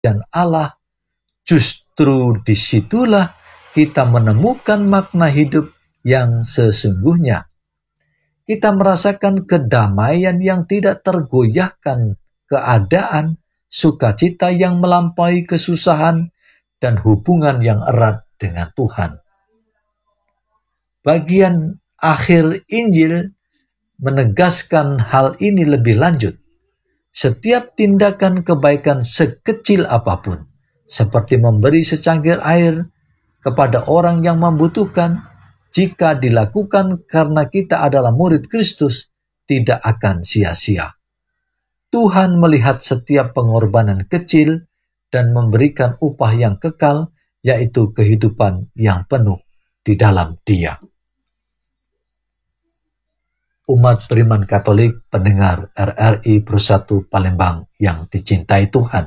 dan Allah, justru disitulah kita menemukan makna hidup yang sesungguhnya. Kita merasakan kedamaian yang tidak tergoyahkan keadaan, sukacita yang melampaui kesusahan, dan hubungan yang erat dengan Tuhan. Bagian akhir Injil menegaskan hal ini lebih lanjut. Setiap tindakan kebaikan sekecil apapun, seperti memberi secangkir air kepada orang yang membutuhkan, jika dilakukan karena kita adalah murid Kristus, tidak akan sia-sia. Tuhan melihat setiap pengorbanan kecil dan memberikan upah yang kekal, yaitu kehidupan yang penuh di dalam Dia. Umat beriman Katolik pendengar RRI Pro1 Palembang yang dicintai Tuhan.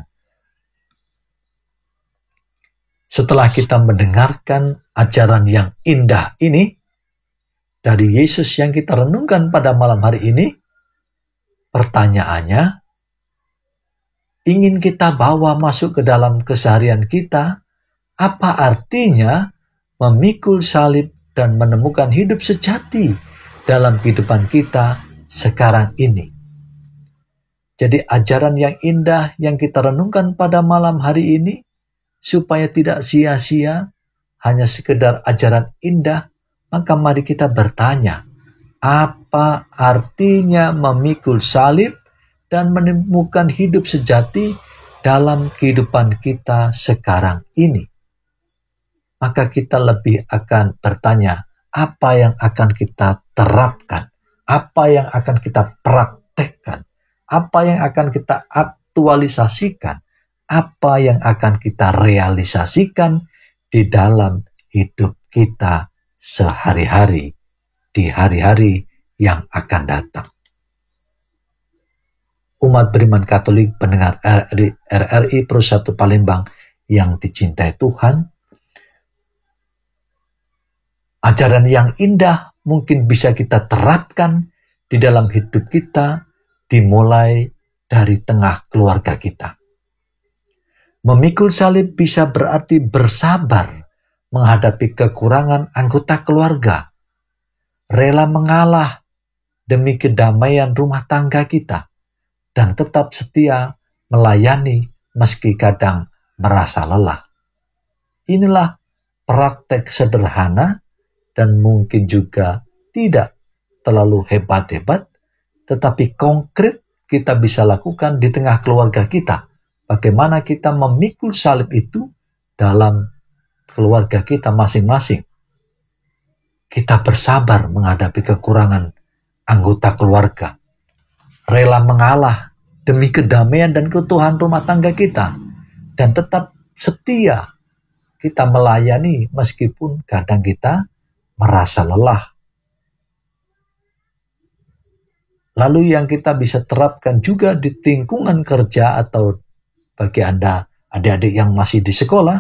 Setelah kita mendengarkan ajaran yang indah ini dari Yesus yang kita renungkan pada malam hari ini, pertanyaannya, ingin kita bawa masuk ke dalam keseharian kita, apa artinya memikul salib dan menemukan hidup sejati dalam kehidupan kita sekarang ini? Jadi ajaran yang indah yang kita renungkan pada malam hari ini, supaya tidak sia-sia, hanya sekedar ajaran indah, maka mari kita bertanya, apa artinya memikul salib dan menemukan hidup sejati dalam kehidupan kita sekarang ini? Maka kita lebih akan bertanya, apa yang akan kita terapkan, apa yang akan kita praktekkan, apa yang akan kita aktualisasikan, apa yang akan kita realisasikan di dalam hidup kita sehari-hari, di hari-hari yang akan datang. Umat beriman Katolik pendengar RRI Pro1 Palembang yang dicintai Tuhan, ajaran yang indah mungkin bisa kita terapkan di dalam hidup kita, dimulai dari tengah keluarga kita. Memikul salib bisa berarti bersabar menghadapi kekurangan anggota keluarga, rela mengalah demi kedamaian rumah tangga kita, dan tetap setia melayani meski kadang merasa lelah. Inilah praktek sederhana dan mungkin juga tidak terlalu hebat-hebat, tetapi konkret kita bisa lakukan di tengah keluarga kita. Bagaimana kita memikul salib itu dalam keluarga kita masing-masing. Kita bersabar menghadapi kekurangan anggota keluarga, rela mengalah demi kedamaian dan keutuhan rumah tangga kita, dan tetap setia kita melayani meskipun kadang kita merasa lelah. Lalu yang kita bisa terapkan juga di lingkungan kerja atau bagi Anda adik-adik yang masih di sekolah,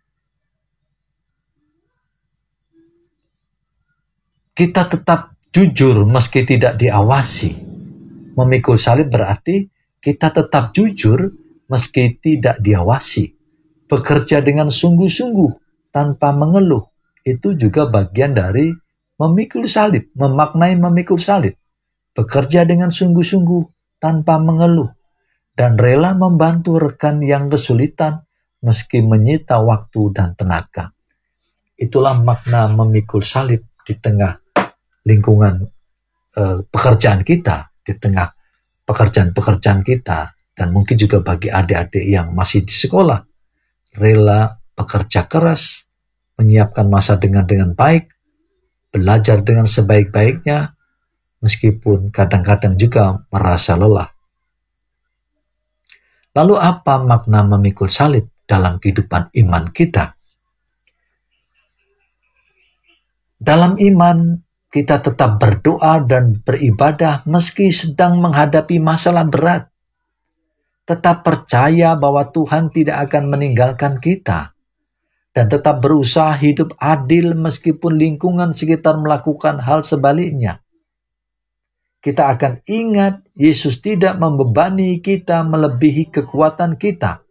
kita tetap jujur meski tidak diawasi. Memikul salib berarti kita tetap jujur meski tidak diawasi. Bekerja dengan sungguh-sungguh tanpa mengeluh. Itu juga bagian dari memikul salib, memaknai memikul salib. Bekerja dengan sungguh-sungguh tanpa mengeluh. Dan rela membantu rekan yang kesulitan meski menyita waktu dan tenaga. Itulah makna memikul salib di tengah lingkungan pekerjaan kita, di tengah pekerjaan-pekerjaan kita, dan mungkin juga bagi adik-adik yang masih di sekolah. Rela bekerja keras, menyiapkan masa dengan baik, belajar dengan sebaik-baiknya, meskipun kadang-kadang juga merasa lelah. Lalu apa makna memikul salib dalam kehidupan iman kita? Dalam iman, kita tetap berdoa dan beribadah meski sedang menghadapi masalah berat. Tetap percaya bahwa Tuhan tidak akan meninggalkan kita. Dan tetap berusaha hidup adil meskipun lingkungan sekitar melakukan hal sebaliknya. Kita akan ingat Yesus tidak membebani kita melebihi kekuatan kita.